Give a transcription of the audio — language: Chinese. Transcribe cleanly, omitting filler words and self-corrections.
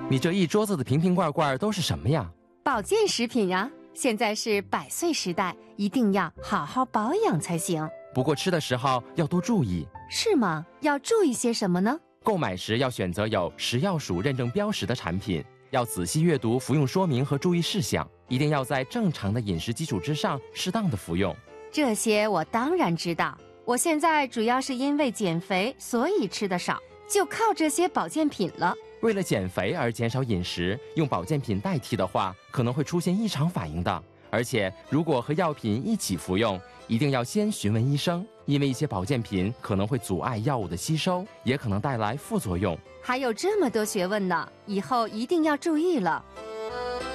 你这一桌子的瓶瓶罐罐都是什么呀？ 保健食品啊，现在是100岁时代，一定要好好保养才行。 不过吃的时候要多注意。 是吗？要注意些什么呢？ 购买时要选择有食药署认证标识的产品，要仔细阅读服用说明和注意事项，一定要在正常的饮食基础之上适当的服用。 这些我当然知道，我现在主要是因为减肥，所以吃得少，就靠这些保健品了。 为了减肥而减少饮食，用保健品代替的话，可能会出现异常反应的。而且，如果和药品一起服用，一定要先询问医生，因为一些保健品可能会阻碍药物的吸收，也可能带来副作用。 还有这么多学问呢，以后一定要注意了。